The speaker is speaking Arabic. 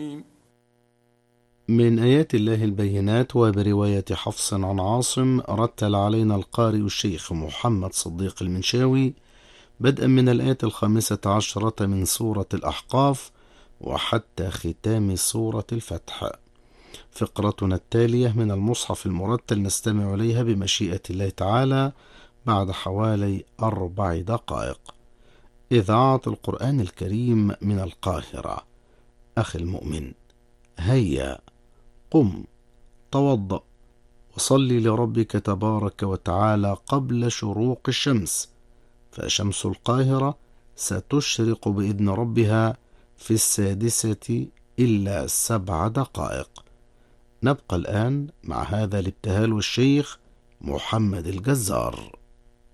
من آيات الله البينات وبرواية حفص عن عاصم رتل علينا القارئ الشيخ محمد صديق المنشاوي بدءا من الآية 15 من سورة الأحقاف وحتى ختام سورة الفتح. فقرتنا التالية من المصحف المرتل نستمع إليها بمشيئة الله تعالى بعد حوالي 4 دقائق. إذاعة القرآن الكريم من القاهرة. أخي المؤمن، هيا قم، توضأ، وصل لربك تبارك وتعالى قبل شروق الشمس، فشمس القاهرة ستشرق بإذن ربها في 6:07. نبقى الآن مع هذا الابتهال والشيخ محمد الجزار.